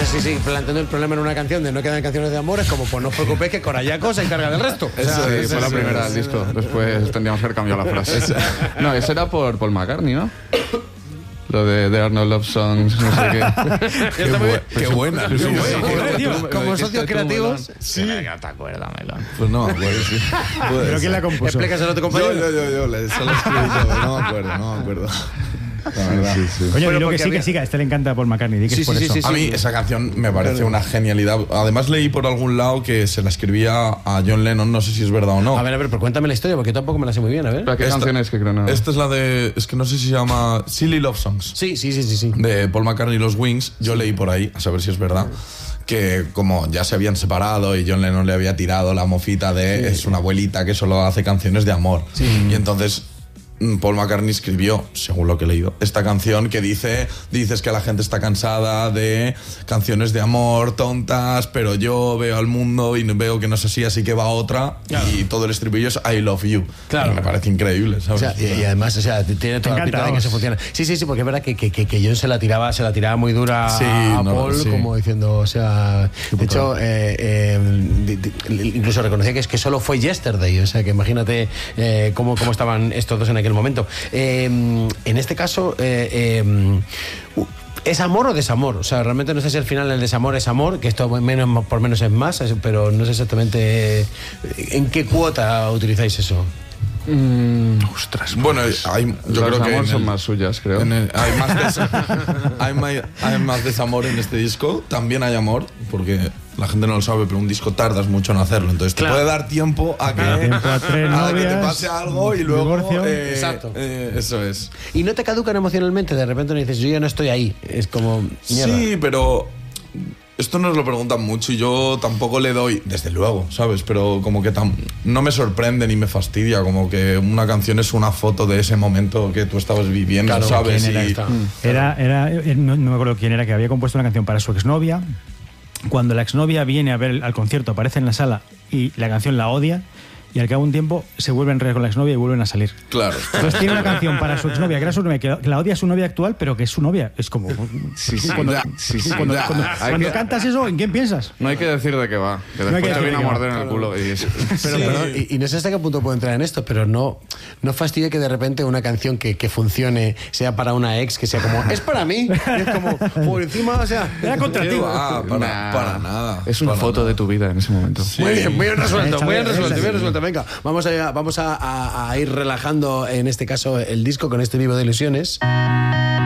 sea, sí, planteando el problema en una canción de no quedan canciones de amor, es como, pues no os preocupéis que Corayaco se encarga del resto. Sí, fue la primera del disco. Después tendríamos que haber cambiado la frase. No, ese era por Paul McCartney, ¿no? Lo de There Are No Love Songs, no sé qué. Qué buena. Como socios creativos. Sí. No te acuerdas, Melón. Pues no me acuerdo, sí. ¿Pero quién la compuso? Explícaselo a tu compañero. Yo, solo escribí yo, no me acuerdo. La verdad. Oye, Bueno, dilo porque que sí, que a este le encanta a Paul McCartney, di que es por eso. A mí esa canción me parece una genialidad. Además leí por algún lado que se la escribía a John Lennon, no sé si es verdad o no. A ver, pero cuéntame la historia, porque yo tampoco me la sé muy bien, a ver. ¿Qué canción es que creo no? Esta es la de... Es que no sé si se llama Silly Love Songs. Sí. De Paul McCartney y los Wings. Yo leí por ahí, a saber si es verdad, que como ya se habían separado y John Lennon le había tirado la mofita de es una abuelita que solo hace canciones de amor. Y entonces Paul McCartney escribió, según lo que he leído, esta canción que dices que la gente está cansada de canciones de amor tontas, pero yo veo al mundo y veo que no es así que va otra. Claro. Y todo el estribillo es I love you. Claro. Y me parece increíble, ¿sabes? O sea, y además, o sea, tiene toda la pinta de que eso funciona. Sí, porque es verdad que John se la tiraba muy dura a Paul, como diciendo, o sea, de hecho, incluso reconocía que es que solo fue Yesterday, o sea, que imagínate cómo estaban estos dos en aquel momento. En este caso, ¿es amor o desamor? O sea, realmente no sé si al final el desamor es amor, que esto menos por menos es más, pero no sé exactamente en qué cuota utilizáis eso. Ostras. Bueno, yo creo que son más suyas, creo. Hay más desamor en este disco. También hay amor, porque la gente no lo sabe, pero un disco tardas mucho en hacerlo. Entonces te puede dar tiempo a que te pase algo y luego... Exacto. Eso es. ¿Y no te caducan emocionalmente? De repente no dices, yo ya no estoy ahí. Es como... mierda. Sí, pero... Esto nos lo preguntan mucho y yo tampoco le doy, desde luego, ¿sabes? Pero como que no me sorprende ni me fastidia, como que una canción es una foto de ese momento que tú estabas viviendo, claro, ¿sabes? No me acuerdo quién era, que había compuesto una canción para su exnovia. Cuando la exnovia viene a ver al concierto, aparece en la sala y la canción la odia, y al cabo de un tiempo se vuelve a enredar con la exnovia y vuelven a salir. Claro. Entonces tiene una canción para su exnovia, que era su novia, que la odia a su novia actual, pero que es su novia. Es como... Cuando cantas eso, ¿en quién piensas? No hay que decir de qué va, que después te viene a morder en el culo. Y no sé hasta qué punto puedo entrar en esto, pero no fastidia que de repente una canción que funcione sea para una ex, que sea como, es para mí. Y es como, por encima, o sea... Era contra ti. Para nada. Es una foto de tu vida en ese momento. Sí. Muy bien resuelto. Venga, vamos a ir relajando en este caso el disco con este Vivo de Ilusiones.